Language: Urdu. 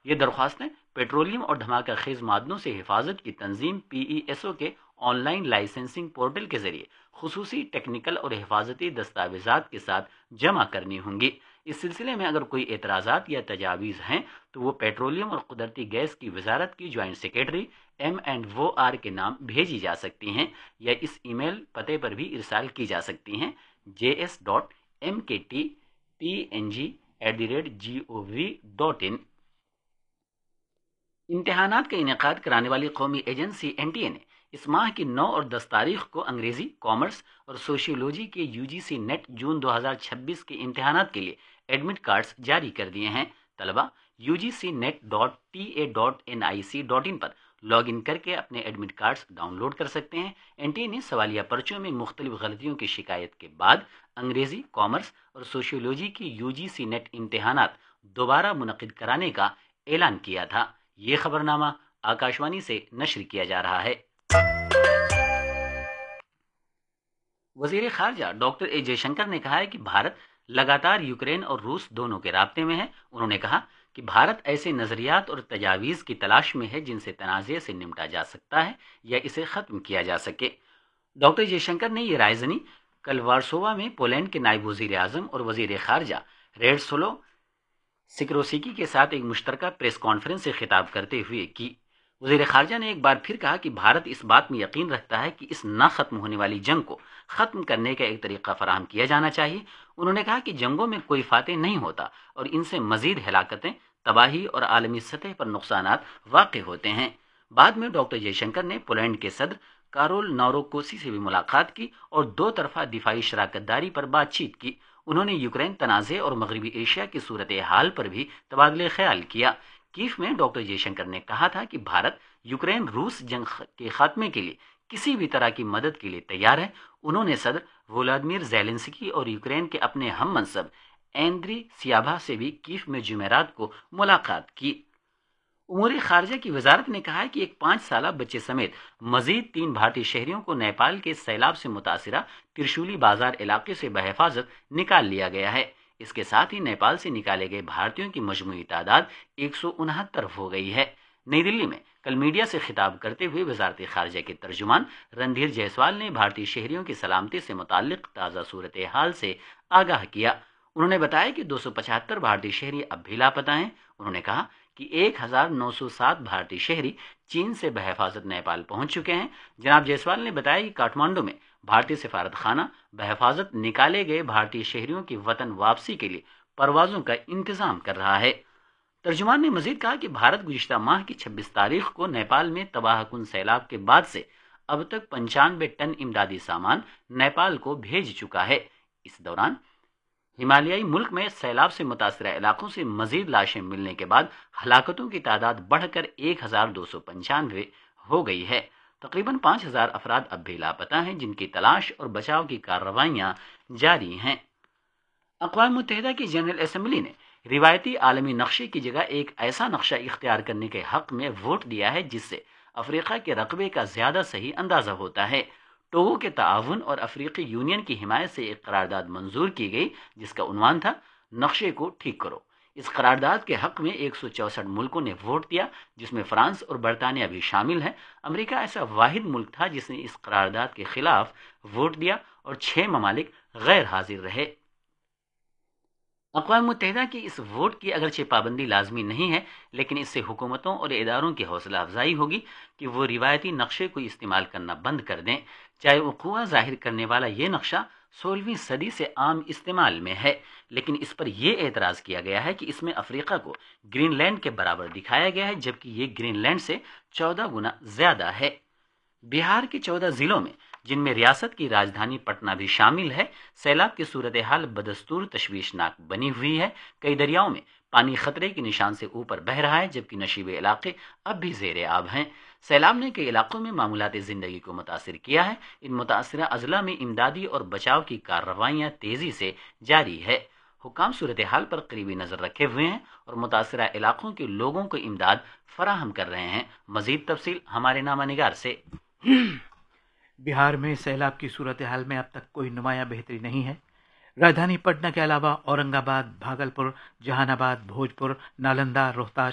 یہ درخواستیں پیٹرولیم اور دھماکہ خیز معدنوں سے حفاظت کی تنظیم PESO کے آن لائن لائسنسنگ پورٹل کے ذریعے خصوصی ٹیکنیکل اور حفاظتی دستاویزات کے ساتھ جمع کرنی ہوں گی۔ اس سلسلے میں اگر کوئی اعتراضات یا تجاویز ہیں تو وہ پیٹرولیم اور قدرتی گیس کی وزارت کی جوائنٹ سیکرٹری M&OR کے نام بھیجی جا سکتی ہیں یا اس ای میل پتے پر بھی ارسال کی جا سکتی ہیں js.mktpng@gov.in۔ امتحانات کا انعقاد کرانے والی قومی ایجنسی NTA نے اس ماہ کی 9 اور 10 تاریخ کو انگریزی، کامرس اور سوشیولوجی کے UGC نیٹ جون 2026 کے امتحانات کے لیے ایڈمٹ کارڈز جاری کر دیے ہیں۔ طلبہ ugcnet.ta.nic.in پر لاگ ان کر کے اپنے ایڈمٹ کارڈز ڈاؤن لوڈ کر سکتے ہیں۔ NTA نے سوالیہ پرچوں میں مختلف غلطیوں کی شکایت کے بعد انگریزی، کامرس اور سوشیولوجی کی UGC نیٹ امتحانات دوبارہ منعقد کرانے کا اعلان کیا تھا۔ یہ خبرنامہ آکاشوانی سے نشر کیا جا رہا ہے۔ وزیر خارجہ ڈاکٹر جے شنکر نے کہا ہے کہ بھارت لگاتار یوکرین اور روس دونوں کے رابطے میں ہے۔ انہوں نے کہا کہ بھارت ایسے نظریات اور تجاویز کی تلاش میں ہے جن سے تنازع سے نمٹا جا سکتا ہے یا اسے ختم کیا جا سکے۔ ڈاکٹر جے شنکر نے یہ رائے زنی کل وارسووا میں پولینڈ کے نائب وزیر اعظم اور وزیر خارجہ ریڈسلو سکروسکی کے ساتھ ایک مشترکہ پریس کانفرنس سے خطاب کرتے ہوئے کی۔ وزیر خارجہ نے ایک بار پھر کہا کہ بھارت اس بات میں یقین رکھتا ہے کہ اس نہ ختم ہونے والی جنگ کو ختم کرنے کا ایک طریقہ فراہم کیا جانا چاہیے۔ انہوں نے کہا کہ جنگوں میں کوئی فاتح نہیں ہوتا اور ان سے مزید ہلاکتیں، تباہی اور عالمی سطح پر نقصانات واقع ہوتے ہیں۔ بعد میں ڈاکٹر جے شنکر نے پولینڈ کے صدر کارول ناروکوسی سے بھی ملاقات کی اور دو طرفہ دفاعی شراکت داری پر بات چیت کی۔ انہوں نے یوکرین تنازع اور مغربی ایشیا کی صورتحال پر بھی تبادلہ خیال کیا۔ کیف میں ڈاکٹر جے شنکر نے کہا تھا کہ بھارت یوکرین روس جنگ کے خاتمے کے لیے کسی بھی طرح کی مدد کے لیے تیار ہے۔ انہوں نے صدر ولادیمیر زیلنسکی اور یوکرین کے اپنے ہم منصب ایندری سیابھا سے بھی کیف میں جمعرات کو ملاقات کی۔ امور خارجہ کی وزارت نے کہا ہے کہ ایک 5 سالہ بچے سمیت مزید 3 بھارتی شہریوں کو نیپال کے سیلاب سے متاثرہ ترشولی بازار علاقے سے بحفاظت نکال لیا گیا ہے۔ اس کے ساتھ ہی نیپال سے نکالے گئے بھارتیوں کی مجموعی تعداد 169 ہو گئی ہے۔ نئی دلی میں کل میڈیا سے خطاب کرتے ہوئے وزارت خارجہ کے ترجمان رندھیر جیسوال نے بھارتی شہریوں کی سلامتی سے متعلق تازہ صورتحال سے آگاہ کیا۔ انہوں نے بتایا کہ 275 بھارتی شہری اب بھی لاپتہ ہیں۔ انہوں نے کہا کہ 1907 بھارتی شہری چین سے بحفاظت نیپال پہنچ چکے ہیں۔ جناب جیسوال نے بتایا کہ کاٹمانڈو میں بھارتی سفارت خانہ بحفاظت نکالے گئے بھارتی شہریوں کی وطن واپسی کے لیے پروازوں کا انتظام کر رہا ہے۔ ترجمان نے مزید کہا کہ بھارت گزشتہ ماہ کی 26 تاریخ کو نیپال میں تباہ کن سیلاب کے بعد سے اب تک 95 ٹن امدادی سامان نیپال کو بھیج چکا ہے۔ اس دوران ہمالیائی ملک میں سیلاب سے متاثرہ علاقوں سے مزید لاشیں ملنے کے بعد ہلاکتوں کی تعداد بڑھ کر 1295 ہو گئی ہے۔ تقریباً 5000 افراد اب بھی لاپتہ ہیں جن کی تلاش اور بچاؤ کی کارروائیاں جاری ہیں۔ اقوام متحدہ کی جنرل اسمبلی نے روایتی عالمی نقشے کی جگہ ایک ایسا نقشہ اختیار کرنے کے حق میں ووٹ دیا ہے جس سے افریقہ کے رقبے کا زیادہ صحیح اندازہ ہوتا ہے۔ ٹوگو کے تعاون اور افریقی یونین کی حمایت سے ایک قرارداد منظور کی گئی جس کا عنوان تھا نقشے کو ٹھیک کرو۔ اس قرارداد کے حق میں 164 ملکوں نے ووٹ دیا جس میں فرانس اور برطانیہ بھی شامل ہے۔ امریکہ ایسا واحد ملک تھا جس نے اس قرارداد کے خلاف ووٹ دیا اور 6 ممالک غیر حاضر رہے۔ اقوام متحدہ کی اس ووٹ کی اگرچہ پابندی لازمی نہیں ہے لیکن اس سے حکومتوں اور اداروں کی حوصلہ افزائی ہوگی کہ وہ روایتی نقشے کو استعمال کرنا بند کر دیں، چاہے وقوع ظاہر کرنے والا یہ نقشہ 16ویں صدی سے عام استعمال میں ہے، لیکن اس پر یہ اعتراض کیا گیا ہے کہ اس میں افریقہ کو گرین لینڈ کے برابر دکھایا گیا ہے جبکہ یہ گرین لینڈ سے 14 گنا زیادہ ہے۔ بہار کے 14 ضلعوں میں جن میں ریاست کی راجدھانی پٹنہ بھی شامل ہے سیلاب کی صورتحال بدستور تشویشناک بنی ہوئی ہے۔ کئی دریاؤں میں پانی خطرے کے نشان سے اوپر بہہ رہا ہے جبکہ نشیبے علاقے اب بھی زیر آب ہیں۔ سیلاب نے کئی علاقوں میں معمولات زندگی کو متاثر کیا ہے۔ ان متاثرہ اضلاع میں امدادی اور بچاؤ کی کارروائیاں تیزی سے جاری ہے۔ حکام صورتحال پر قریبی نظر رکھے ہوئے ہیں اور متاثرہ علاقوں کے لوگوں کو امداد فراہم کر رہے ہیں۔ مزید تفصیل ہمارے نامہ نگار سے۔ بہار میں سیلاب کی صورتحال میں اب تک کوئی نمایاں بہتری نہیں ہے۔ راجدھانی پٹنہ کے علاوہ اورنگ آباد، بھاگلپور، جہان آباد، بھوجپور، نالندہ، روہتاس،